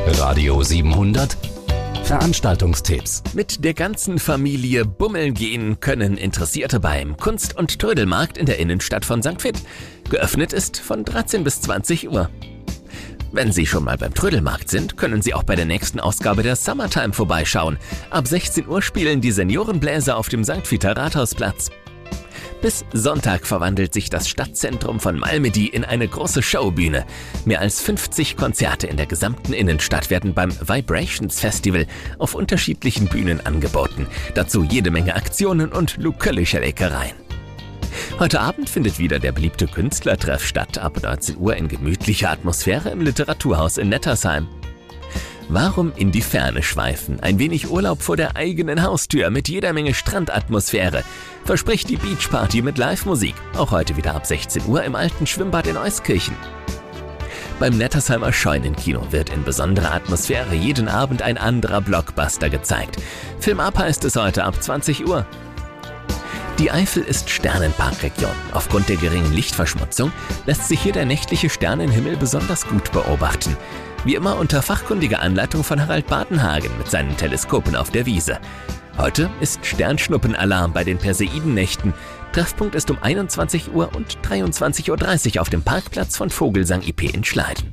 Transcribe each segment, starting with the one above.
Radio 700 Veranstaltungstipps. Mit der ganzen Familie bummeln gehen können Interessierte beim Kunst- und Trödelmarkt in der Innenstadt von St. Vith. Geöffnet ist von 13 bis 20 Uhr. Wenn Sie schon mal beim Trödelmarkt sind, können Sie auch bei der nächsten Ausgabe der Summertime vorbeischauen. Ab 16 Uhr spielen die Seniorenbläser auf dem St. Vither Rathausplatz. Bis Sonntag verwandelt sich das Stadtzentrum von Malmedy in eine große Showbühne. Mehr als 50 Konzerte in der gesamten Innenstadt werden beim Vibrations Festival auf unterschiedlichen Bühnen angeboten. Dazu jede Menge Aktionen und lokalische Leckereien. Heute Abend findet wieder der beliebte Künstlertreff statt, ab 19 Uhr in gemütlicher Atmosphäre im Literaturhaus in Nettersheim. Warum in die Ferne schweifen? Ein wenig Urlaub vor der eigenen Haustür mit jeder Menge Strandatmosphäre verspricht die Beachparty mit Live-Musik. Auch heute wieder ab 16 Uhr im alten Schwimmbad in Euskirchen. Beim Nettersheimer Scheunenkino wird in besonderer Atmosphäre jeden Abend ein anderer Blockbuster gezeigt. Film ab heißt es heute ab 20 Uhr. Die Eifel ist Sternenparkregion. Aufgrund der geringen Lichtverschmutzung lässt sich hier der nächtliche Sternenhimmel besonders gut beobachten. Wie immer unter fachkundiger Anleitung von Harald Badenhagen mit seinen Teleskopen auf der Wiese. Heute ist Sternschnuppenalarm bei den Perseidennächten. Treffpunkt ist um 21 Uhr und 23.30 Uhr auf dem Parkplatz von Vogelsang IP in Schleiden.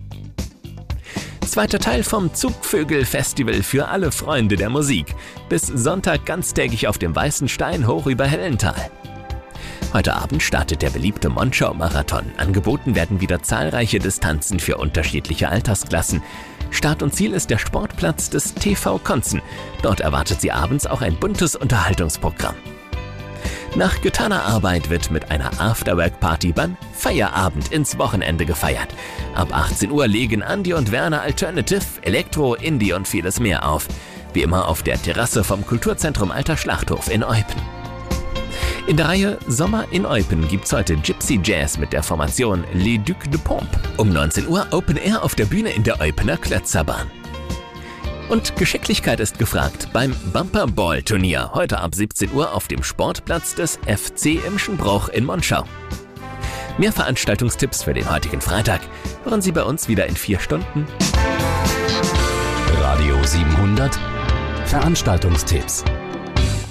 Zweiter Teil vom Zugvögel-Festival für alle Freunde der Musik. Bis Sonntag ganztägig auf dem Weißen Stein hoch über Hellental. Heute Abend startet der beliebte Monschau-Marathon. Angeboten werden wieder zahlreiche Distanzen für unterschiedliche Altersklassen. Start und Ziel ist der Sportplatz des TV Konzen. Dort erwartet Sie abends auch ein buntes Unterhaltungsprogramm. Nach getaner Arbeit wird mit einer Afterwork-Party beim Feierabend ins Wochenende gefeiert. Ab 18 Uhr legen Andi und Werner Alternative, Elektro, Indie und vieles mehr auf. Wie immer auf der Terrasse vom Kulturzentrum Alter Schlachthof in Eupen. In der Reihe Sommer in Eupen gibt's heute Gypsy Jazz mit der Formation Les Ducs de Pompe. Um 19 Uhr Open Air auf der Bühne in der Eupener Klötzerbahn. Und Geschicklichkeit ist gefragt beim Bumper Ball Turnier, heute ab 17 Uhr auf dem Sportplatz des FC Imschenbruch in Monschau. Mehr Veranstaltungstipps für den heutigen Freitag hören Sie bei uns wieder in 4 Stunden. Radio 700 Veranstaltungstipps.